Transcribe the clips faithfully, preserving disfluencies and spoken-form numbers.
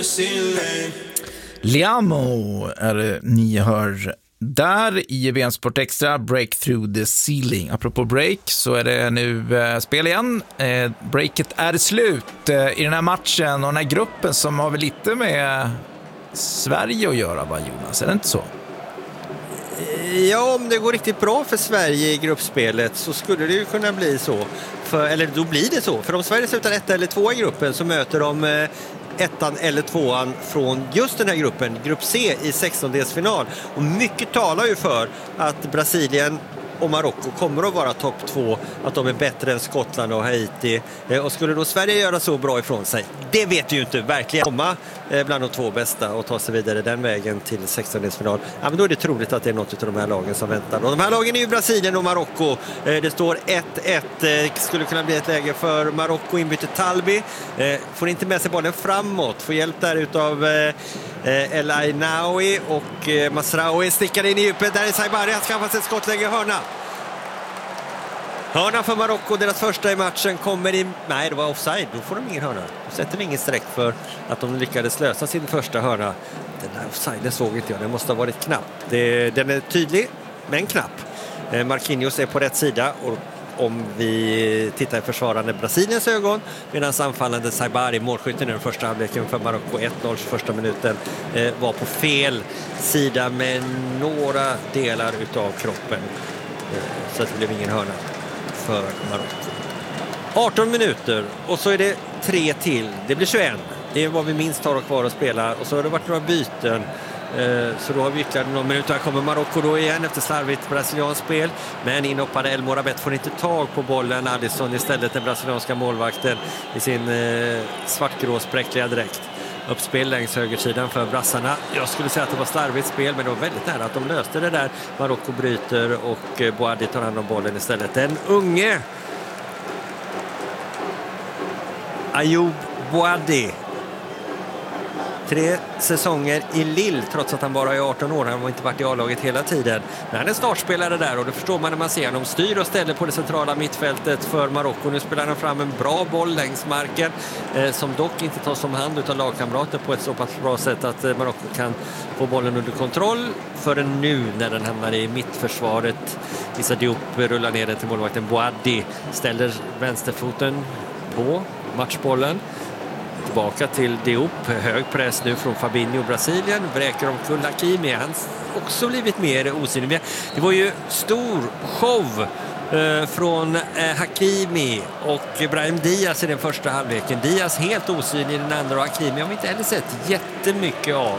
Liamo är det ni hör där i V M Sport Extra, Break Through the Ceiling. Apropå break så är det nu eh, spel igen. Eh, breaket är slut eh, i den här matchen och den här gruppen som har väl lite med Sverige att göra, va Jonas? Är det inte så? Ja, om det går riktigt bra för Sverige i gruppspelet så skulle det ju kunna bli så. För, eller då blir det så. För om Sverige slutar ett eller två i gruppen så möter de eh, ettan eller tvåan från just den här gruppen, grupp C i sextondelsfinal. Och mycket talar ju för att Brasilien och Marocko kommer att vara topp två, att de är bättre än Skottland och Haiti. Och skulle då Sverige göra så bra ifrån sig, det vet ju inte verkligen komma bland de två bästa och ta sig vidare den vägen till sextondelsfinal. Ja, men då är det troligt att det är något av de här lagen som väntar. Och de här lagen är ju Brasilien och Marocko. Det står ett ett. Skulle kunna bli ett läge för Marocko. Inbyter Talbi. Får inte med sig bollen framåt. Får hjälp där utav El Ainaoui och Masraoui stickar in i djupet. Där är Saibari. Han skaffar sig ett skottläge, hörna. Hörna för Marocko, deras första i matchen kommer i... Nej, det var offside. Då får de ingen hörna. Då sätter de ingen streck för att de lyckades lösa sin första hörna. Den där offside såg inte jag. Den måste ha varit knapp. Det, den är tydlig, men knapp. Marquinhos är på rätt sida och om vi tittar i försvarande Brasiliens ögon, medan anfallande Saibari, målskytten i den första halvleken för Marocko, ett noll första minuten, eh, var på fel sida med några delar utav kroppen. Eh, så att det blev ingen hörna för Marocko. arton minuter och så är det tre till. Det blir tjugoett. Det är vad vi minst har kvar att spela och så har det varit några byten. Så då har vi ytterligare några minuter. Här kommer Marocko då igen efter slarvigt brasilianskt spel. Men inhoppade El Morabet får inte tag på bollen. Alisson istället, den brasilianska målvakten i sin eh, svartgrå spräckliga dräkt. Uppspel längs högersidan för brassarna. Jag skulle säga att det var slarvigt spel, men det var väldigt nära att de löste det där. Marocko bryter och eh, Boadi tar hand om bollen istället. Den unge Ayoub Boadi. Tre säsonger i Lille, trots att han bara är arton år. Han har inte varit i A-laget hela tiden. Men han är startspelare där och det förstår man när man ser honom. Styr och ställer på det centrala mittfältet för Marocko. Nu spelar han fram en bra boll längs marken eh, som dock inte tas om hand av lagkamrater på ett så pass bra sätt att eh, Marocko kan få bollen under kontroll förrän nu när den hamnar i mittförsvaret. Issa Diop rullar ner den till målvakten. Boadi ställer vänsterfoten på matchbollen. Tillbaka till Diop, hög press nu från Fabinho, Brasilien, vräker omkull Hakimi, han också blivit mer osynlig. Det var ju stor show eh, från eh, Hakimi och Brahim Diaz i den första halvleken. Diaz helt osynlig i den andra och Hakimi har vi inte heller sett jättemycket av.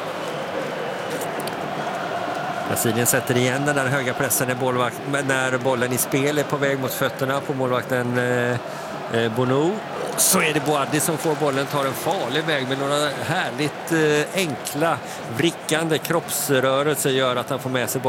Brasilien sätter igen den där höga pressen när, bollvakt, när bollen i spel är på väg mot fötterna på målvakten eh, eh, Bono. Så är det Boadi som får bollen, tar en farlig väg med några härligt eh, enkla, vrickande kroppsrörelser gör att han får med sig bollen.